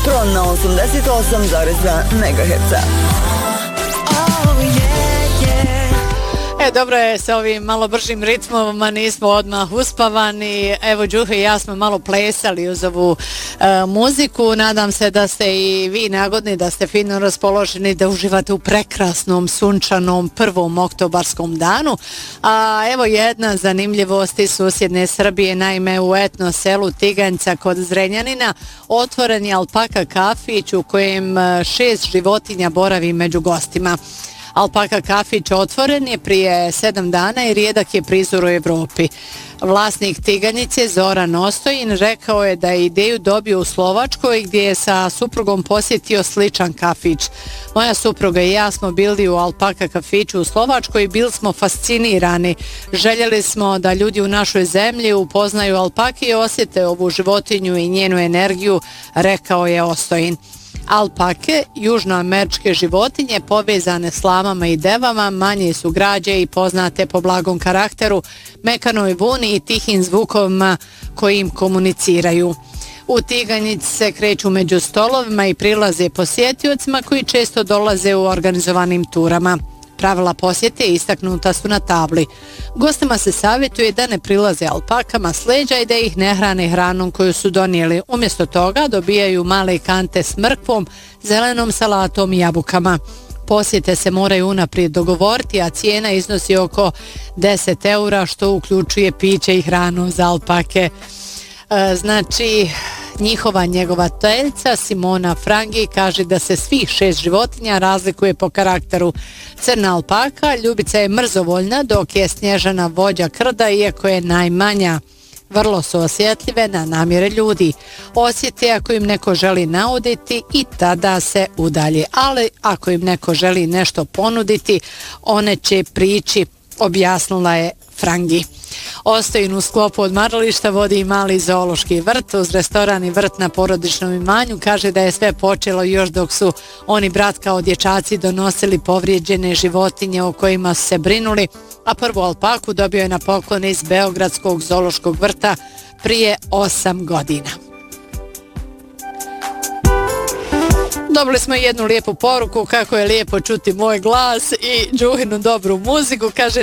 ujutro na 88,2 MHz. Dobro je sa ovim malo bržim ritmom, nismo odmah uspavani. Evo, Đuhe i ja smo malo plesali uz ovu muziku. Nadam se da ste i vi nagodni, da ste fino raspoloženi, da uživate u prekrasnom, sunčanom, 1. oktobarskom danu. A evo jedna zanimljivost iz susjedne Srbije, naime u etno selu Tiganjca kod Zrenjanina otvoren je alpaka kafić u kojem 6 životinja boravi među gostima. Alpaka kafić otvoren je prije 7 dana i rijedak je prizor u Evropi. Vlasnik Tiganjice Zoran Ostojin rekao je da je ideju dobio u Slovačkoj gdje je sa suprugom posjetio sličan kafić. Moja supruga i ja smo bili u alpaka kafiću u Slovačkoj i bili smo fascinirani. Željeli smo da ljudi u našoj zemlji upoznaju alpake i osjete ovu životinju i njenu energiju, rekao je Ostojin. Alpake, južnoameričke životinje povezane s lamama i devama, manje su građe i poznate po blagom karakteru, mekanoj vuni i tihim zvukovima kojim komuniciraju. U Tiganjici se kreću među stolovima i prilaze posjetiocima koji često dolaze u organizovanim turama. Pravila posjete istaknuta su na tabli. Gostima se savjetuje da ne prilaze alpakama s leđa i da ih ne hrane hranom koju su donijeli. Umjesto toga dobijaju male kante s mrkvom, zelenom salatom i jabukama. Posjete se moraju unaprijed dogovoriti, a cijena iznosi oko 10 eura, što uključuje piće i hranu za alpake. Znači, njihova njegovateljica Simona Frangi kaže da se svih 6 životinja razlikuje po karakteru. Crna alpaka Ljubica je mrzovoljna, dok je Snježana vođa krda, iako je najmanja. Vrlo su osjetljive na namjere ljudi. Osjete ako im neko želi nauditi i tada se udalje. Ali ako im neko želi nešto ponuditi, one će prići, objasnila je Frangi. Ostojin u sklopu odmarališta vodi i mali zoološki vrt uz restoran i vrt na porodičnom imanju. Kaže da je sve počelo još dok su oni brat kao dječaci donosili povrijeđene životinje o kojima su se brinuli, a prvu alpaku dobio je na poklon iz Beogradskog zoološkog vrta prije 8 godina. Dobili smo jednu lijepu poruku kako je lijepo čuti moj glas i Đuhinu dobru muziku. Kaže,